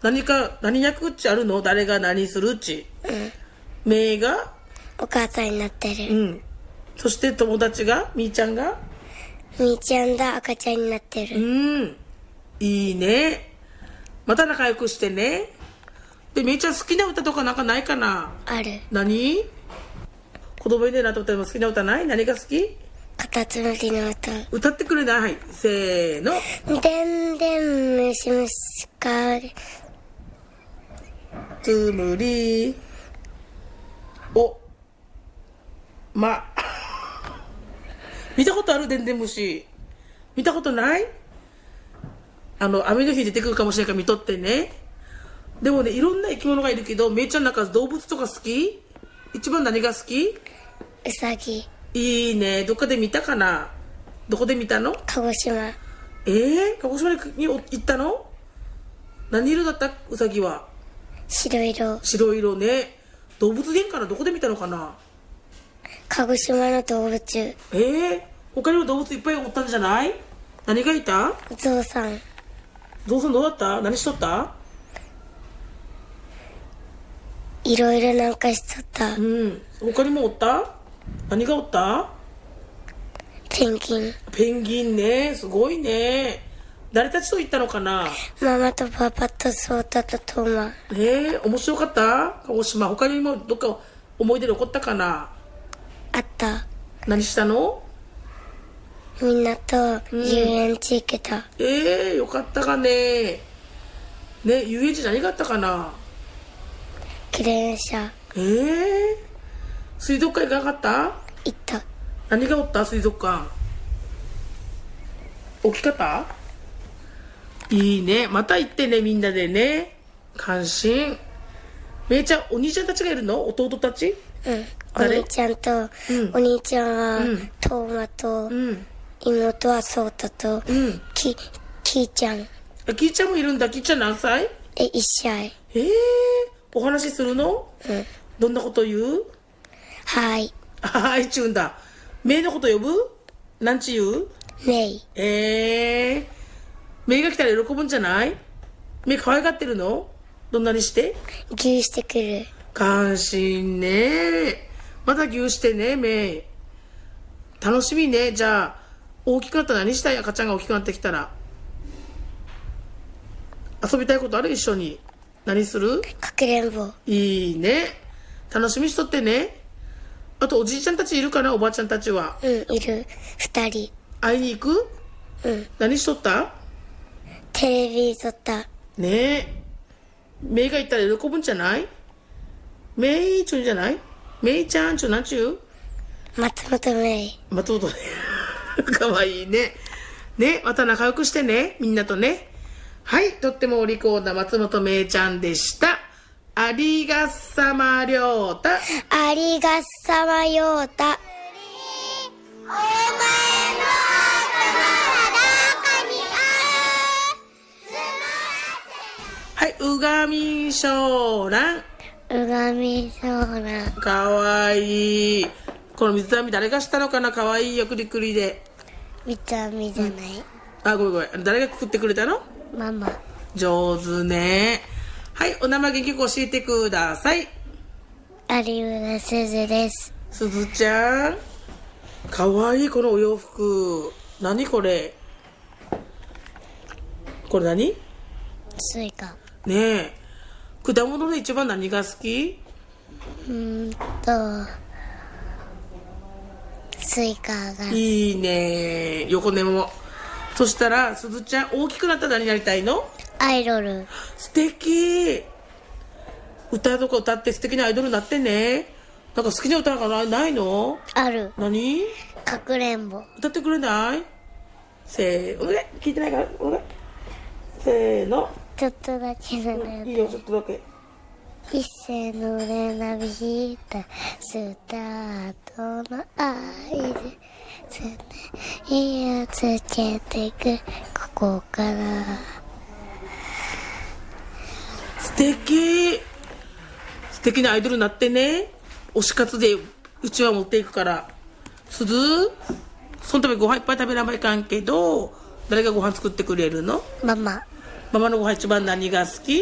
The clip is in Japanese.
何役っちあるの？誰が何するっち。めいがお母さんになってる。 うん。そして友達がみーちゃんがみーちゃんが赤ちゃんになってる。 いいね。また仲良くしてね。で、めいちゃん好きな歌とかなんかないかな？ ある。 何？子供いねえなと思っても好きな歌ない？何が好き？ カタツムリの歌。 歌ってくれない？はい。せーの。 でんでんむしむしかつむり。お。見たことある？でんでん虫。見たことない？雨の日出てくるかもしれないから見とってね。でもね、いろんな生き物がいるけど、めいちゃんなんか動物とか好き？一番何が好き？ うさぎ。 いいね。どっかで見たかな？どこで見たの？ 鹿児島。 鹿児島に行ったの？何色だった？うさぎは。 白色。 白色ね。動物園からどこで見たのかな？ 鹿児島の動物。 他にも動物いっぱいおったんじゃない？何がいた？ ゾウさん。 ゾウさんどうだった？何しとった？ いろいろなんかしとった。 他にもおった？何がおった？ ペンギン。 ペンギンね。すごいね。誰たちと行ったのかな？ ママとパパとソータとトーマ。 面白かった？鹿児島。他にもどっか思い出残ったかな？ あった。 何したの？ みんなと遊園地行けた。 よかったかね。ね、遊園地何があったかな？ クレーン車。 水族館行かなかった？ 行った。 何がおった？水族館。大きかった？いいね。また行ってね、みんなでね。感心。めいちゃん、お兄ちゃんたちがいるの？弟たち？ お兄ちゃんと、お兄ちゃんは、トーマと、妹はソータと、キーちゃん。 キーちゃんもいるんだ。キーちゃん何歳 ？1歳。 お話しするの？どんなこと言う？ はい。 はい、ちゅうんだ。めいのこと呼ぶ？なんち言う？ めい。 めいが来たら喜ぶんじゃない？めい可愛がってるの？どんなにして？ ぎゅーしてくる。 感心ね。またぎゅーしてね、めい。楽しみね。じゃあ、大きくなったら何したい？赤ちゃんが大きくなってきたら。遊びたいことある？一緒に。何する？ かくれんぼ。 いいね。楽しみしとってね。あとおじいちゃんたちいるかな？おばあちゃんたちは。 いる。2人。 会いに行く？何しとった？ テレビ撮った。 ねえ。めいが行ったら喜ぶんじゃない？めいちゅんじゃない？めいちゃんちゅうなんちゅう？ 松本めい。 松本ね。かわいいね。ね、また仲良くしてね。みんなとね。はい、とってもお利口な松本めいちゃんでした。ありがさまりょうた。 ありがさまようた。お前の頭はどこにある？ はい、うがみしょうらん。 うがみしょうらん。 かわいい。この水浴び誰がしたのかな？かわいいよ、くりくりで。 みつあみじゃない。 ごめんごめん。誰がくくってくれたの？ ママ。 上手ね。はい、お名前元気教えてください。 有村すずです。 すずちゃん。かわいい、このお洋服。何これ？これ何？ スイカ。 ねえ。果物で一番何が好き？ スイカが。 いいね。横根も。そしたら、すずちゃん、大きくなったら何になりたいの？ アイドル。 素敵。歌とか歌って素敵なアイドルになってね。なんか好きな歌がないの？ ある。 何？ かくれんぼ。 歌ってくれない？せー、お願い。聞いてないから、お願い。せーの。 ちょっとだけなら、 いいよ、ちょっとだけ。 一斉のれなびいたスタートの合図火をつけてくここから素敵。素敵なアイドルになってね。推し活でうちは持っていくから。すず、そのためご飯いっぱい食べなばいかんけど、誰がご飯作ってくれるの？ ママ。 ママのご飯一番何が好き？